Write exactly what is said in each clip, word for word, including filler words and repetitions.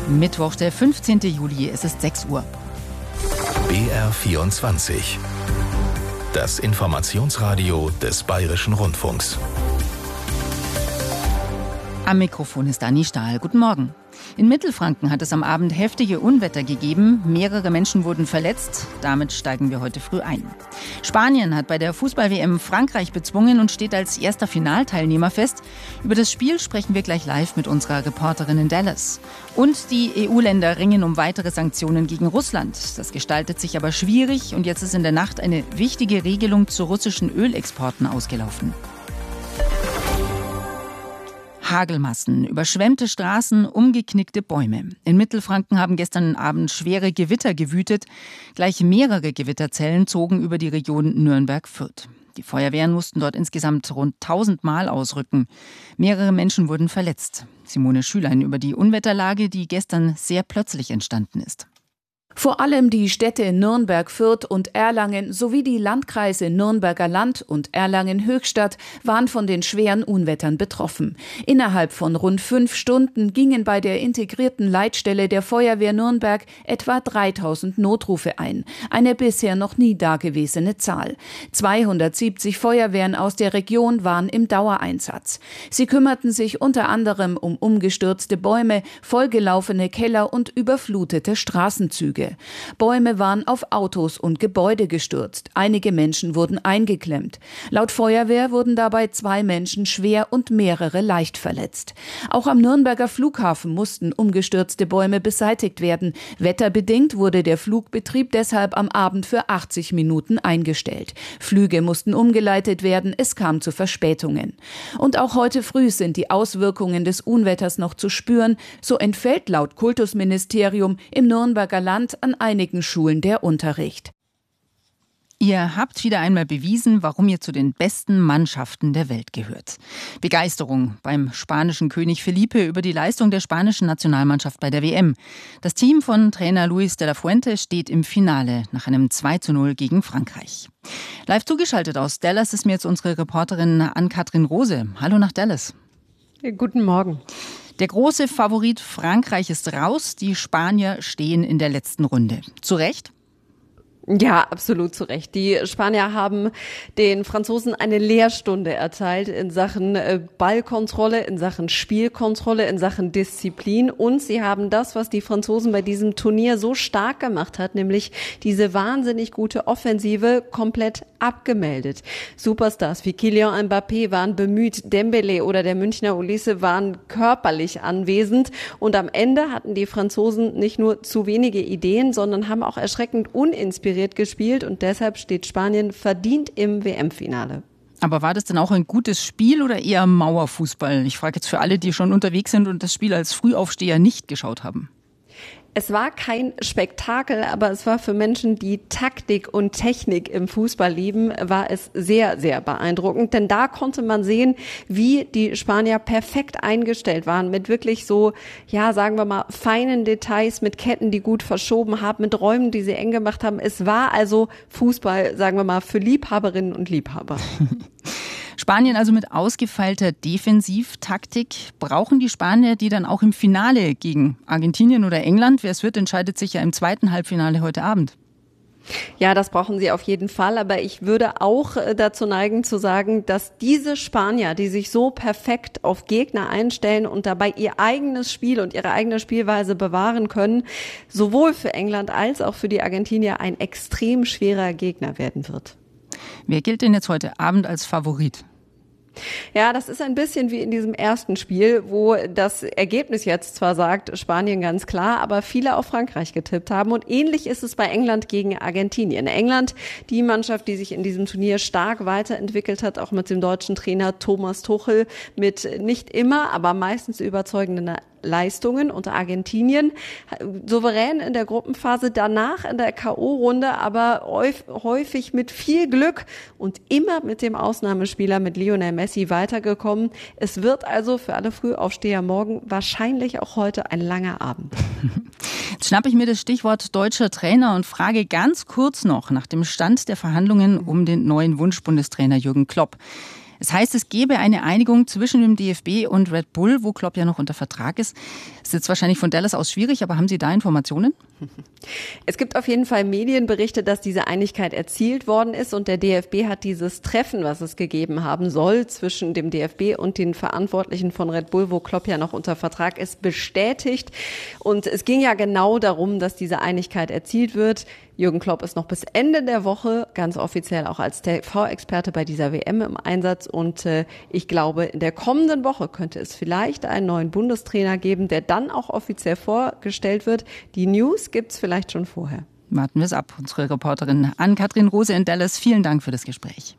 Mittwoch, der fünfzehnten Juli, es ist sechs Uhr. B R vierundzwanzig. Das Informationsradio des Bayerischen Rundfunks. Am Mikrofon ist Dani Stahl. Guten Morgen. In Mittelfranken hat es am Abend heftige Unwetter gegeben. Mehrere Menschen wurden verletzt. Damit steigen wir heute früh ein. Spanien hat bei der Fußball-W M Frankreich bezwungen und steht als erster Finalteilnehmer fest. Über das Spiel sprechen wir gleich live mit unserer Reporterin in Dallas. Und die E U-Länder ringen um weitere Sanktionen gegen Russland. Das gestaltet sich aber schwierig und jetzt ist in der Nacht eine wichtige Regelung zu russischen Ölexporten ausgelaufen. Hagelmassen, überschwemmte Straßen, umgeknickte Bäume. In Mittelfranken haben gestern Abend schwere Gewitter gewütet. Gleich mehrere Gewitterzellen zogen über die Region Nürnberg-Fürth. Die Feuerwehren mussten dort insgesamt rund tausend Mal ausrücken. Mehrere Menschen wurden verletzt. Simone Schülein über die Unwetterlage, die gestern sehr plötzlich entstanden ist. Vor allem die Städte Nürnberg, Fürth und Erlangen sowie die Landkreise Nürnberger Land und Erlangen-Höchstadt waren von den schweren Unwettern betroffen. Innerhalb von rund fünf Stunden gingen bei der integrierten Leitstelle der Feuerwehr Nürnberg etwa dreitausend Notrufe ein. Eine bisher noch nie dagewesene Zahl. zweihundertsiebzig Feuerwehren aus der Region waren im Dauereinsatz. Sie kümmerten sich unter anderem um umgestürzte Bäume, vollgelaufene Keller und überflutete Straßenzüge. Bäume waren auf Autos und Gebäude gestürzt. Einige Menschen wurden eingeklemmt. Laut Feuerwehr wurden dabei zwei Menschen schwer und mehrere leicht verletzt. Auch am Nürnberger Flughafen mussten umgestürzte Bäume beseitigt werden. Wetterbedingt wurde der Flugbetrieb deshalb am Abend für achtzig Minuten eingestellt. Flüge mussten umgeleitet werden, es kam zu Verspätungen. Und auch heute früh sind die Auswirkungen des Unwetters noch zu spüren. So entfällt laut Kultusministerium im Nürnberger Land an einigen Schulen der Unterricht. Ihr habt wieder einmal bewiesen, warum ihr zu den besten Mannschaften der Welt gehört. Begeisterung beim spanischen König Felipe über die Leistung der spanischen Nationalmannschaft bei der W M. Das Team von Trainer Luis de la Fuente steht im Finale nach einem zwei zu null gegen Frankreich. Live zugeschaltet aus Dallas ist mir jetzt unsere Reporterin Ann-Kathrin Rose. Hallo nach Dallas. Guten Morgen. Der große Favorit Frankreich ist raus. Die Spanier stehen in der letzten Runde. Zu Recht? Ja, absolut zu Recht. Die Spanier haben den Franzosen eine Lehrstunde erteilt in Sachen Ballkontrolle, in Sachen Spielkontrolle, in Sachen Disziplin. Und sie haben das, was die Franzosen bei diesem Turnier so stark gemacht hat, nämlich diese wahnsinnig gute Offensive, komplett abgemeldet. Superstars wie Kylian Mbappé waren bemüht, Dembélé oder der Münchner Olise waren körperlich anwesend. Und am Ende hatten die Franzosen nicht nur zu wenige Ideen, sondern haben auch erschreckend uninspiriert gespielt und deshalb steht Spanien verdient im W M-Finale. Aber war das denn auch ein gutes Spiel oder eher Mauerfußball? Ich frage jetzt für alle, die schon unterwegs sind und das Spiel als Frühaufsteher nicht geschaut haben. Es war kein Spektakel, aber es war für Menschen, die Taktik und Technik im Fußball lieben, war es sehr, sehr beeindruckend. Denn da konnte man sehen, wie die Spanier perfekt eingestellt waren mit wirklich so, ja, sagen wir mal, feinen Details, mit Ketten, die gut verschoben haben, mit Räumen, die sie eng gemacht haben. Es war also Fußball, sagen wir mal, für Liebhaberinnen und Liebhaber. Spanien also mit ausgefeilter Defensivtaktik. Brauchen die Spanier die dann auch im Finale gegen Argentinien oder England? Wer es wird, entscheidet sich ja im zweiten Halbfinale heute Abend. Ja, das brauchen sie auf jeden Fall. Aber ich würde auch dazu neigen zu sagen, dass diese Spanier, die sich so perfekt auf Gegner einstellen und dabei ihr eigenes Spiel und ihre eigene Spielweise bewahren können, sowohl für England als auch für die Argentinier ein extrem schwerer Gegner werden wird. Wer gilt denn jetzt heute Abend als Favorit? Ja, das ist ein bisschen wie in diesem ersten Spiel, wo das Ergebnis jetzt zwar sagt, Spanien ganz klar, aber viele auf Frankreich getippt haben. Und ähnlich ist es bei England gegen Argentinien. England, die Mannschaft, die sich in diesem Turnier stark weiterentwickelt hat, auch mit dem deutschen Trainer Thomas Tuchel, mit nicht immer, aber meistens überzeugenden Leistungen. Und Argentinien souverän in der Gruppenphase, danach in der K O-Runde, aber häufig mit viel Glück und immer mit dem Ausnahmespieler, mit Lionel Messi, weitergekommen. Es wird also für alle Frühaufsteher morgen wahrscheinlich auch heute ein langer Abend. Jetzt schnappe ich mir das Stichwort deutscher Trainer und frage ganz kurz noch nach dem Stand der Verhandlungen um den neuen Wunschbundestrainer Jürgen Klopp. Es heißt, es gäbe eine Einigung zwischen dem D F B und Red Bull, wo Klopp ja noch unter Vertrag ist. Das ist jetzt wahrscheinlich von Dallas aus schwierig, aber haben Sie da Informationen? Es gibt auf jeden Fall Medienberichte, dass diese Einigkeit erzielt worden ist und der D F B hat dieses Treffen, was es gegeben haben soll, zwischen dem D F B und den Verantwortlichen von Red Bull, wo Klopp ja noch unter Vertrag ist, bestätigt. Und es ging ja genau darum, dass diese Einigkeit erzielt wird. Jürgen Klopp ist noch bis Ende der Woche ganz offiziell auch als T V-Experte bei dieser W M im Einsatz und äh, ich glaube, in der kommenden Woche könnte es vielleicht einen neuen Bundestrainer geben, der dann auch offiziell vorgestellt wird. Die News gibt's vielleicht schon vorher. Warten wir es ab. Unsere Reporterin Ann-Kathrin Rose in Dallas, vielen Dank für das Gespräch.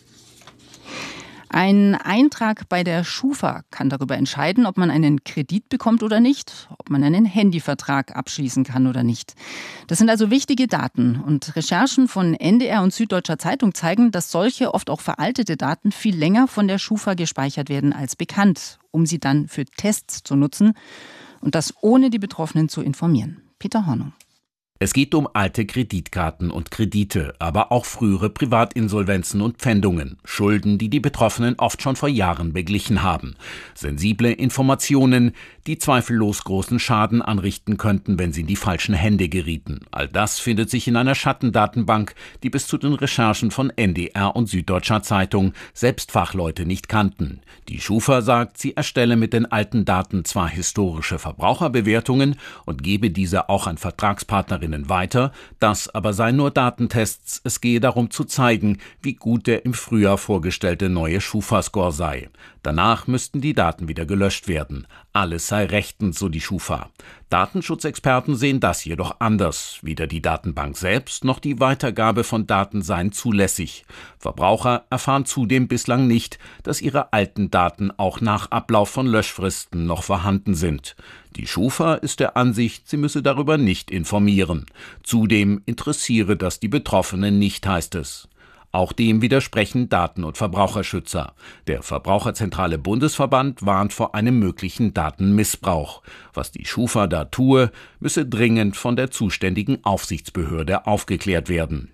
Ein Eintrag bei der Schufa kann darüber entscheiden, ob man einen Kredit bekommt oder nicht, ob man einen Handyvertrag abschließen kann oder nicht. Das sind also wichtige Daten und Recherchen von N D R und Süddeutscher Zeitung zeigen, dass solche oft auch veraltete Daten viel länger von der Schufa gespeichert werden als bekannt, um sie dann für Tests zu nutzen und das ohne die Betroffenen zu informieren. Peter Hornung. Es geht um alte Kreditkarten und Kredite, aber auch frühere Privatinsolvenzen und Pfändungen, Schulden, die die Betroffenen oft schon vor Jahren beglichen haben. Sensible Informationen, die zweifellos großen Schaden anrichten könnten, wenn sie in die falschen Hände gerieten. All das findet sich in einer Schattendatenbank, die bis zu den Recherchen von N D R und Süddeutscher Zeitung selbst Fachleute nicht kannten. Die Schufa sagt, sie erstelle mit den alten Daten zwar historische Verbraucherbewertungen und gebe diese auch an Vertragspartnerinnen weiter, das aber seien nur Datentests, es gehe darum zu zeigen, wie gut der im Frühjahr vorgestellte neue Schufa-Score sei. Danach müssten die Daten wieder gelöscht werden. Alles sei rechtens, so die Schufa. Datenschutzexperten sehen das jedoch anders. Weder die Datenbank selbst noch die Weitergabe von Daten seien zulässig. Verbraucher erfahren zudem bislang nicht, dass ihre alten Daten auch nach Ablauf von Löschfristen noch vorhanden sind. Die Schufa ist der Ansicht, sie müsse darüber nicht informieren. Zudem interessiere das die Betroffenen nicht, heißt es. Auch dem widersprechen Daten- und Verbraucherschützer. Der Verbraucherzentrale Bundesverband warnt vor einem möglichen Datenmissbrauch. Was die Schufa da tue, müsse dringend von der zuständigen Aufsichtsbehörde aufgeklärt werden.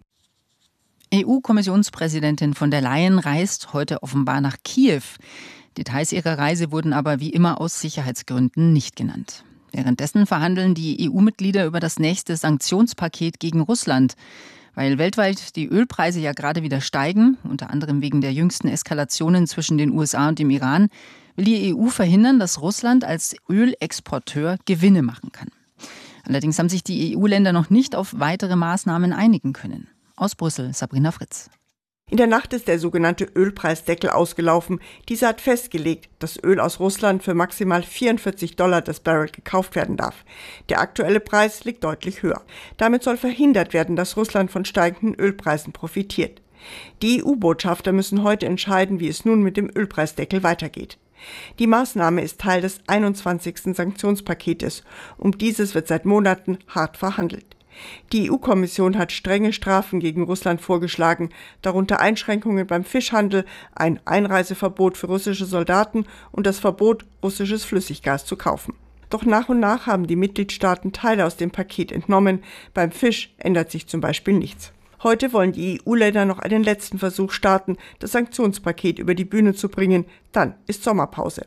E U-Kommissionspräsidentin von der Leyen reist heute offenbar nach Kiew. Details ihrer Reise wurden aber wie immer aus Sicherheitsgründen nicht genannt. Währenddessen verhandeln die E U-Mitglieder über das nächste Sanktionspaket gegen Russland. Weil weltweit die Ölpreise ja gerade wieder steigen, unter anderem wegen der jüngsten Eskalationen zwischen den U S A und dem Iran, will die E U verhindern, dass Russland als Ölexporteur Gewinne machen kann. Allerdings haben sich die E U-Länder noch nicht auf weitere Maßnahmen einigen können. Aus Brüssel, Sabrina Fritz. In der Nacht ist der sogenannte Ölpreisdeckel ausgelaufen. Dieser hat festgelegt, dass Öl aus Russland für maximal vierundvierzig Dollar das Barrel gekauft werden darf. Der aktuelle Preis liegt deutlich höher. Damit soll verhindert werden, dass Russland von steigenden Ölpreisen profitiert. Die E U-Botschafter müssen heute entscheiden, wie es nun mit dem Ölpreisdeckel weitergeht. Die Maßnahme ist Teil des einundzwanzigsten Sanktionspaketes. Um dieses wird seit Monaten hart verhandelt. Die E U-Kommission hat strenge Strafen gegen Russland vorgeschlagen, darunter Einschränkungen beim Fischhandel, ein Einreiseverbot für russische Soldaten und das Verbot, russisches Flüssiggas zu kaufen. Doch nach und nach haben die Mitgliedstaaten Teile aus dem Paket entnommen. Beim Fisch ändert sich zum Beispiel nichts. Heute wollen die E U-Länder noch einen letzten Versuch starten, das Sanktionspaket über die Bühne zu bringen. Dann ist Sommerpause.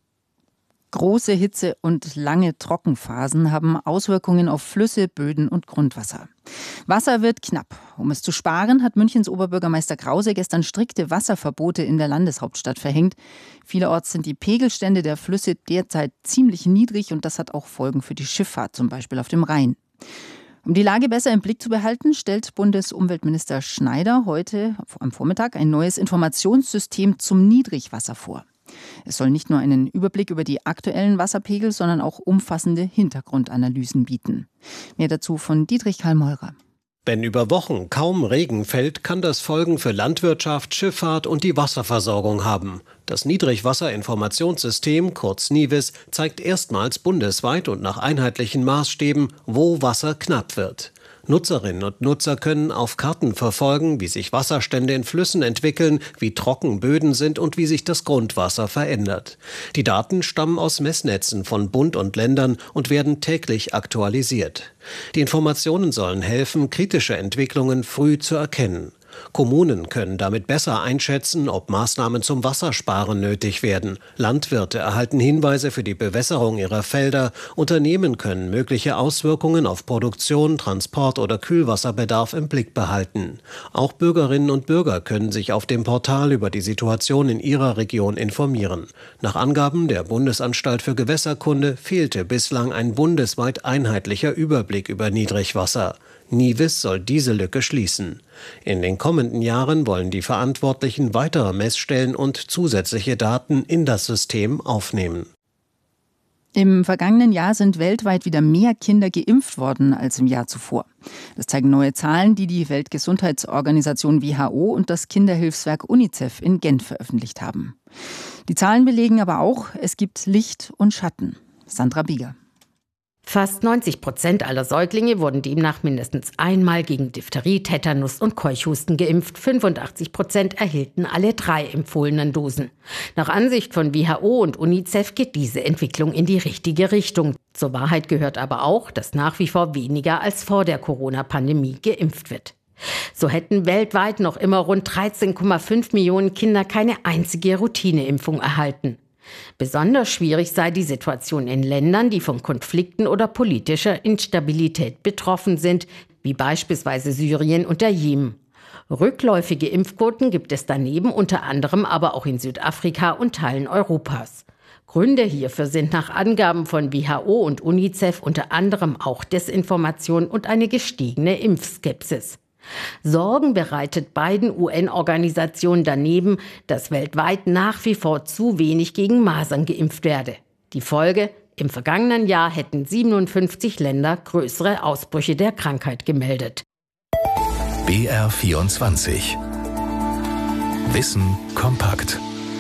Große Hitze und lange Trockenphasen haben Auswirkungen auf Flüsse, Böden und Grundwasser. Wasser wird knapp. Um es zu sparen, hat Münchens Oberbürgermeister Krause gestern strikte Wasserverbote in der Landeshauptstadt verhängt. Vielerorts sind die Pegelstände der Flüsse derzeit ziemlich niedrig und das hat auch Folgen für die Schifffahrt, zum Beispiel auf dem Rhein. Um die Lage besser im Blick zu behalten, stellt Bundesumweltminister Schneider heute am Vormittag ein neues Informationssystem zum Niedrigwasser vor. Es soll nicht nur einen Überblick über die aktuellen Wasserpegel, sondern auch umfassende Hintergrundanalysen bieten. Mehr dazu von Dietrich Karl Meurer. Wenn über Wochen kaum Regen fällt, kann das Folgen für Landwirtschaft, Schifffahrt und die Wasserversorgung haben. Das Niedrigwasserinformationssystem, kurz NIWIS, zeigt erstmals bundesweit und nach einheitlichen Maßstäben, wo Wasser knapp wird. Nutzerinnen und Nutzer können auf Karten verfolgen, wie sich Wasserstände in Flüssen entwickeln, wie trocken Böden sind und wie sich das Grundwasser verändert. Die Daten stammen aus Messnetzen von Bund und Ländern und werden täglich aktualisiert. Die Informationen sollen helfen, kritische Entwicklungen früh zu erkennen. Kommunen können damit besser einschätzen, ob Maßnahmen zum Wassersparen nötig werden. Landwirte erhalten Hinweise für die Bewässerung ihrer Felder. Unternehmen können mögliche Auswirkungen auf Produktion, Transport oder Kühlwasserbedarf im Blick behalten. Auch Bürgerinnen und Bürger können sich auf dem Portal über die Situation in ihrer Region informieren. Nach Angaben der Bundesanstalt für Gewässerkunde fehlte bislang ein bundesweit einheitlicher Überblick über Niedrigwasser. NIWIS soll diese Lücke schließen. In den kommenden Jahren wollen die Verantwortlichen weitere Messstellen und zusätzliche Daten in das System aufnehmen. Im vergangenen Jahr sind weltweit wieder mehr Kinder geimpft worden als im Jahr zuvor. Das zeigen neue Zahlen, die die Weltgesundheitsorganisation W H O und das Kinderhilfswerk UNICEF in Genf veröffentlicht haben. Die Zahlen belegen aber auch, es gibt Licht und Schatten. Sandra Bieger. Fast neunzig Prozent aller Säuglinge wurden demnach mindestens einmal gegen Diphtherie, Tetanus und Keuchhusten geimpft. fünfundachtzig Prozent erhielten alle drei empfohlenen Dosen. Nach Ansicht von W H O und UNICEF geht diese Entwicklung in die richtige Richtung. Zur Wahrheit gehört aber auch, dass nach wie vor weniger als vor der Corona-Pandemie geimpft wird. So hätten weltweit noch immer rund dreizehn Komma fünf Millionen Kinder keine einzige Routineimpfung erhalten. Besonders schwierig sei die Situation in Ländern, die von Konflikten oder politischer Instabilität betroffen sind, wie beispielsweise Syrien und der Jemen. Rückläufige Impfquoten gibt es daneben unter anderem aber auch in Südafrika und Teilen Europas. Gründe hierfür sind nach Angaben von W H O und UNICEF unter anderem auch Desinformation und eine gestiegene Impfskepsis. Sorgen bereitet beiden U N-Organisationen daneben, dass weltweit nach wie vor zu wenig gegen Masern geimpft werde. Die Folge: Im vergangenen Jahr hätten siebenundfünfzig Länder größere Ausbrüche der Krankheit gemeldet. B R vierundzwanzig. Wissen kompakt.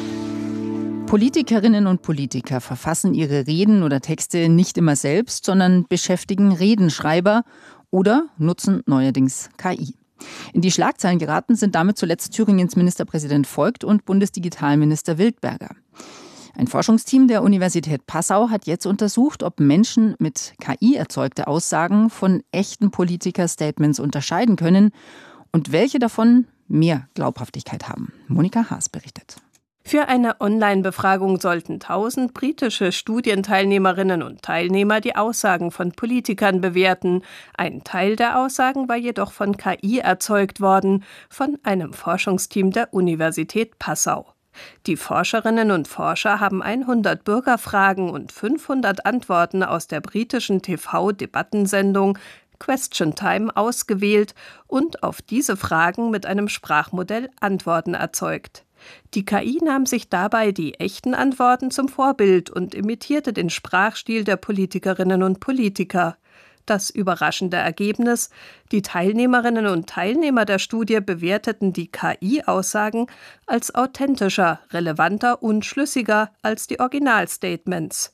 Politikerinnen und Politiker verfassen ihre Reden oder Texte nicht immer selbst, sondern beschäftigen Redenschreiber oder nutzen neuerdings K I. In die Schlagzeilen geraten sind damit zuletzt Thüringens Ministerpräsident Voigt und Bundesdigitalminister Wildberger. Ein Forschungsteam der Universität Passau hat jetzt untersucht, ob Menschen mit K I erzeugte Aussagen von echten Politiker-Statements unterscheiden können und welche davon mehr Glaubhaftigkeit haben. Monika Haas berichtet. Für eine Online-Befragung sollten tausend britische Studienteilnehmerinnen und Teilnehmer die Aussagen von Politikern bewerten. Ein Teil der Aussagen war jedoch von K I erzeugt worden, von einem Forschungsteam der Universität Passau. Die Forscherinnen und Forscher haben hundert Bürgerfragen und fünfhundert Antworten aus der britischen T V-Debattensendung Question Time ausgewählt und auf diese Fragen mit einem Sprachmodell Antworten erzeugt. Die K I nahm sich dabei die echten Antworten zum Vorbild und imitierte den Sprachstil der Politikerinnen und Politiker. Das überraschende Ergebnis: Die Teilnehmerinnen und Teilnehmer der Studie bewerteten die K I-Aussagen als authentischer, relevanter und schlüssiger als die Originalstatements.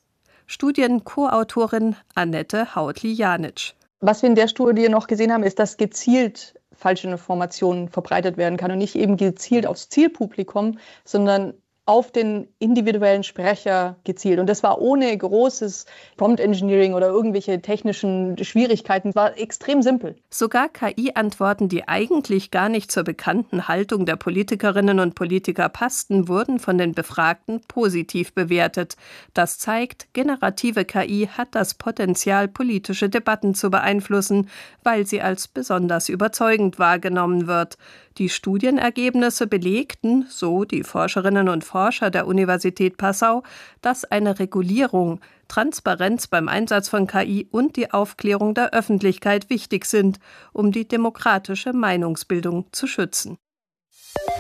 Studien-Co-Autorin Annette Hautli-Janitsch. Was wir in der Studie noch gesehen haben, ist, dass gezielt falsche Informationen verbreitet werden kann und nicht eben gezielt aufs Zielpublikum, sondern auf den individuellen Sprecher gezielt. Und das war ohne großes Prompt Engineering oder irgendwelche technischen Schwierigkeiten. Es war extrem simpel. Sogar K I-Antworten, die eigentlich gar nicht zur bekannten Haltung der Politikerinnen und Politiker passten, wurden von den Befragten positiv bewertet. Das zeigt, generative K I hat das Potenzial, politische Debatten zu beeinflussen, weil sie als besonders überzeugend wahrgenommen wird. Die Studienergebnisse belegten, so die Forscherinnen und Forscher der Universität Passau, dass eine Regulierung, Transparenz beim Einsatz von K I und die Aufklärung der Öffentlichkeit wichtig sind, um die demokratische Meinungsbildung zu schützen.